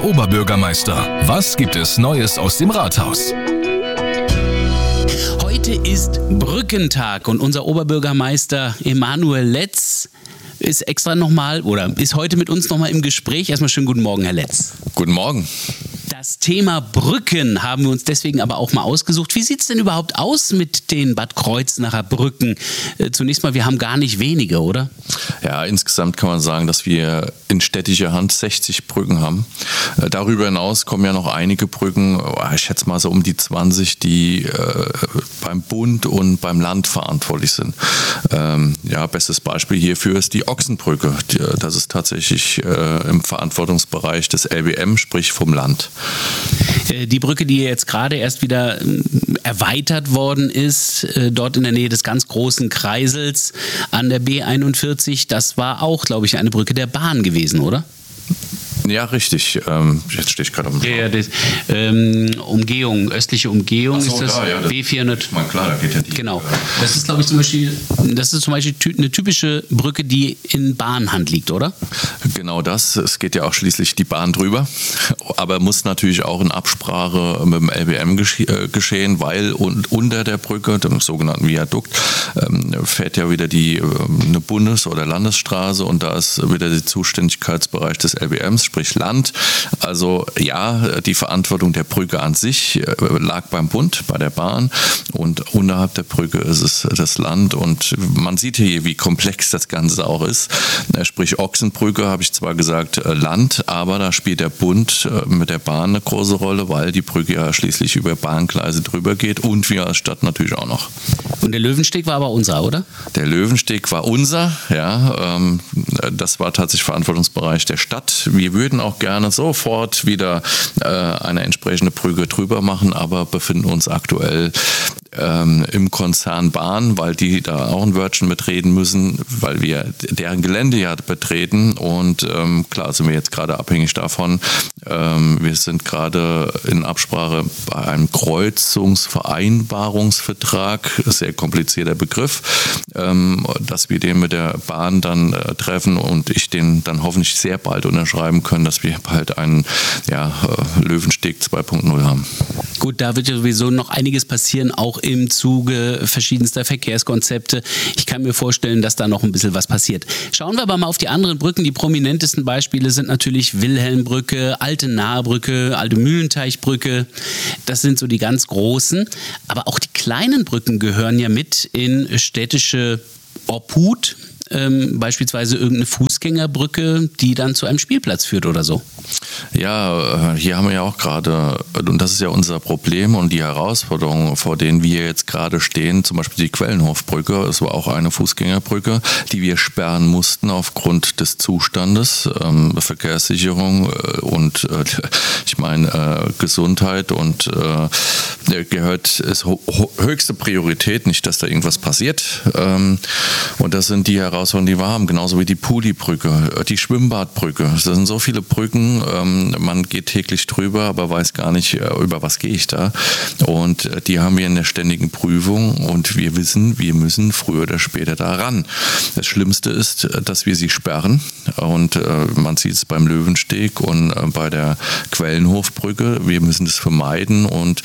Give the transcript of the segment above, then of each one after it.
Unser Oberbürgermeister. Was gibt es Neues aus dem Rathaus? Heute ist Brückentag und unser Oberbürgermeister Emanuel Letz ist extra nochmal oder ist heute mit uns nochmal im Gespräch. Erstmal schönen guten Morgen, Herr Letz. Guten Morgen. Das Thema Brücken haben wir uns deswegen aber auch mal ausgesucht. Wie sieht es denn überhaupt aus mit den Bad Kreuznacher Brücken? Zunächst mal, wir haben gar nicht wenige, oder? Ja, insgesamt kann man sagen, dass wir in städtischer Hand 60 Brücken haben. Darüber hinaus kommen ja noch einige Brücken, ich schätze mal so um die 20, die beim Bund und beim Land verantwortlich sind. Bestes Beispiel hierfür ist die Ochsenbrücke. Das ist tatsächlich im Verantwortungsbereich des LBM, sprich vom Land. Die Brücke, die jetzt gerade erst wieder erweitert worden ist, dort in der Nähe des ganz großen Kreisels an der B41, das war auch, glaube ich, eine Brücke der Bahn gewesen, oder? Ja, richtig. Jetzt stehe ich gerade am Umgehung, östliche Umgehung ist das. Da, ja, das B400. Ist mal klar, da geht ja die. Genau. Das ist, glaube ich, zum Beispiel eine typische Brücke, die in Bahnhand liegt, oder? Genau das. Es geht ja auch schließlich die Bahn drüber. Aber muss natürlich auch in Absprache mit dem LBM geschehen, weil unter der Brücke, dem sogenannten Viadukt, fährt ja wieder eine Bundes- oder Landesstraße und da ist wieder der Zuständigkeitsbereich des LBMs, sprich Land. Also ja, die Verantwortung der Brücke an sich lag beim Bund, bei der Bahn und unterhalb der Brücke ist es das Land und man sieht hier, wie komplex das Ganze auch ist. Sprich Ochsenbrücke habe ich zwar gesagt Land, aber da spielt der Bund mit der Bahn eine große Rolle, weil die Brücke ja schließlich über Bahngleise drüber geht und wir als Stadt natürlich auch noch. Und der Löwensteg war aber unser, oder? Der Löwensteg war unser, ja. Das war tatsächlich Verantwortungsbereich der Stadt. Wir würden auch gerne sofort wieder eine entsprechende Brücke drüber machen, aber befinden uns aktuell im Konzern Bahn, weil die da auch ein Wörtchen mitreden müssen, weil wir deren Gelände ja betreten und klar sind wir jetzt gerade abhängig davon. Wir sind gerade in Absprache bei einem Kreuzungsvereinbarungsvertrag, sehr komplizierter Begriff, dass wir den mit der Bahn dann treffen und ich den dann hoffentlich sehr bald unterschreiben können, dass wir bald einen Löwensteg 2.0 haben. Gut, da wird ja sowieso noch einiges passieren, auch im Zuge verschiedenster Verkehrskonzepte. Ich kann mir vorstellen, dass da noch ein bisschen was passiert. Schauen wir aber mal auf die anderen Brücken. Die prominentesten Beispiele sind natürlich Wilhelmbrücke, Alte Nahebrücke, Alte Mühlenteichbrücke. Das sind so die ganz großen. Aber auch die kleinen Brücken gehören ja mit in städtische Obhut. Beispielsweise irgendeine Fußgängerbrücke, die dann zu einem Spielplatz führt oder so. Ja, hier haben wir ja auch gerade, und das ist ja unser Problem und die Herausforderung, vor denen wir jetzt gerade stehen, zum Beispiel die Quellenhofbrücke, es war auch eine Fußgängerbrücke, die wir sperren mussten aufgrund des Zustandes, Verkehrssicherung und Gesundheit und ist höchste Priorität, nicht, dass da irgendwas passiert. Und das sind die Herausforderungen, die wir haben, genauso wie die Puli-Brücke, die Schwimmbadbrücke. Das sind so viele Brücken, man geht täglich drüber, aber weiß gar nicht, über was gehe ich da. Und die haben wir in der ständigen Prüfung und wir wissen, wir müssen früher oder später da ran. Das Schlimmste ist, dass wir sie sperren und man sieht es beim Löwensteg und bei der Quellenhofbrücke. Wir müssen das vermeiden und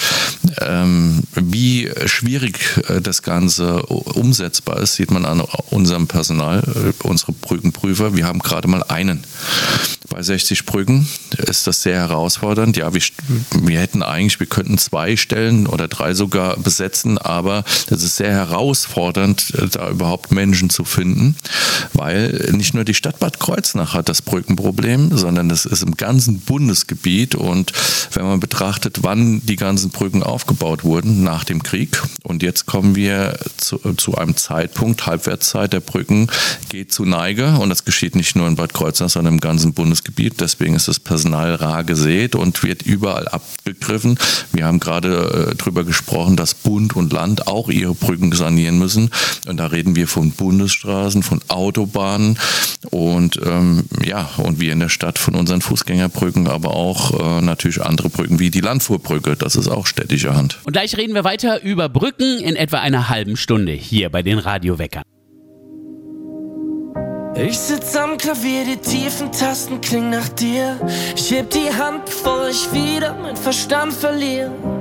wie schwierig das Ganze umsetzbar ist, sieht man an unserem Personal, unsere Brückenprüfer. Wir haben gerade mal einen. Bei 60 Brücken ist das sehr herausfordernd. Ja, wir könnten 2 Stellen oder 3 sogar besetzen, aber das ist sehr herausfordernd, da überhaupt Menschen zu finden, weil nicht nur die Stadt Bad Kreuznach hat das Brückenproblem, sondern das ist im ganzen Bundesgebiet und wenn man betrachtet, wann die ganzen Brücken aufgebaut wurden nach dem Krieg und jetzt kommen wir zu einem Zeitpunkt, Halbwertszeit der Brücken geht zu Neige und das geschieht nicht nur in Bad Kreuznach, sondern im ganzen Bundesgebiet. Deswegen ist das Personal rar gesät und wird überall abgegriffen. Wir haben gerade darüber gesprochen, dass Bund und Land auch ihre Brücken sanieren müssen. Und da reden wir von Bundesstraßen, von Autobahnen und und wir in der Stadt von unseren Fußgängerbrücken, aber auch natürlich andere Brücken wie die Landfuhrbrücke. Das ist auch städtische Hand. Und gleich reden wir weiter über Brücken in etwa einer halben Stunde hier bei den Radioweckern. Ich sitz am Klavier, die tiefen Tasten klingen nach dir. Ich heb die Hand, bevor ich wieder meinen Verstand verliere.